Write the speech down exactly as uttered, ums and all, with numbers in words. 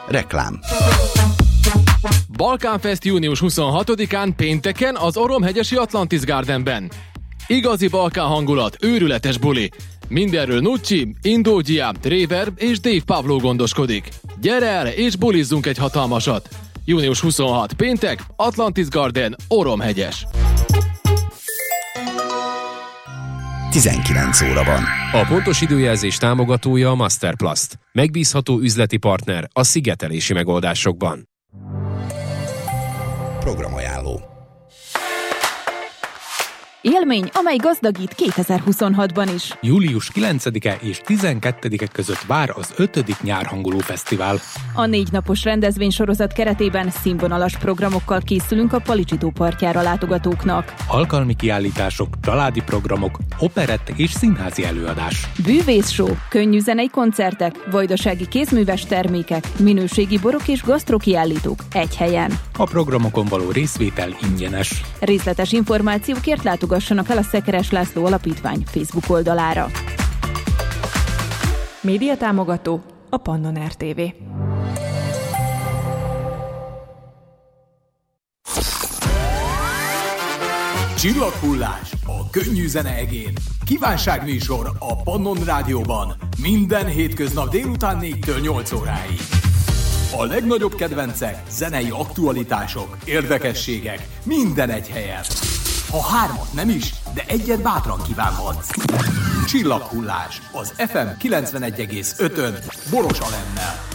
Reklám. Balkánfest június huszonhatodikán pénteken az Oromhegyesi Atlantis Gardenben. Igazi Balkán hangulat, őrületes buli. Mindenről Nucci, Indógia, Réver és Dave Pavlo gondoskodik. Gyere el és bulizzunk egy hatalmasat! június huszonhatodika péntek, Atlantis Garden, Oromhegyes. tizenkilenc óra van. A pontos időjelzés támogatója a Masterplast. Megbízható üzleti partner a szigetelési megoldásokban. Programajánló. Élmény, amely gazdagít kétezer-huszonhatban is. július kilencedike és tizenkettedike között vár az ötödik Nyárhanguló Fesztivál. A négy napos rendezvénysorozat keretében színvonalas programokkal készülünk a Palicsi-tó partjára látogatóknak. Alkalmi kiállítások, családi programok, operett és színházi előadás. Bűvészshow, könnyű zenei koncertek, vajdasági kézműves termékek, minőségi borok és gasztrokiállítók egy helyen. A programokon való részvétel ingyenes. Részletes információkért látogassanak el a Szekeres László Alapítvány Facebook oldalára. Médiatámogató a Pannon er té vé. Csillaghullás a könnyű zene egén. Kívánságműsor a Pannon Rádióban. Minden hétköznap délután négytől nyolc óráig. A legnagyobb kedvencek, zenei aktualitások, érdekességek, minden egy helyen. Ha hármat nem is, de egyet bátran kívánhatsz. Csillaghullás az ef em kilencvenegy egész ötön Boros Alennel.